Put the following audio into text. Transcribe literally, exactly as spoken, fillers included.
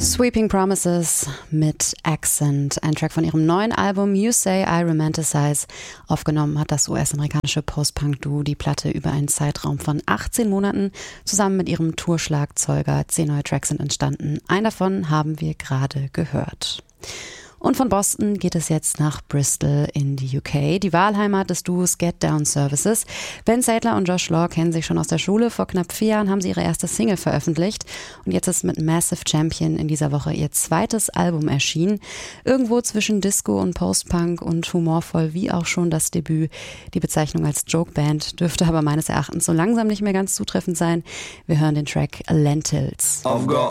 Sweeping Promises mit Accent, ein Track von ihrem neuen Album You Say I Romanticize. Aufgenommen hat das U S-amerikanische Post-Punk-Duo die Platte über einen Zeitraum von achtzehn Monaten. Zusammen mit ihrem Tourschlagzeuger. Zehn neue Tracks sind entstanden. Einen davon haben wir gerade gehört. Und von Boston geht es jetzt nach Bristol in die U K, die Wahlheimat des Duos Get Down Services. Ben Sadler und Josh Law kennen sich schon aus der Schule. Vor knapp vier Jahren haben sie ihre erste Single veröffentlicht. Und jetzt ist mit Massive Champion in dieser Woche ihr zweites Album erschienen. Irgendwo zwischen Disco und Post-Punk und humorvoll wie auch schon das Debüt. Die Bezeichnung als Joke-Band dürfte aber meines Erachtens so langsam nicht mehr ganz zutreffend sein. Wir hören den Track Lentils. I've got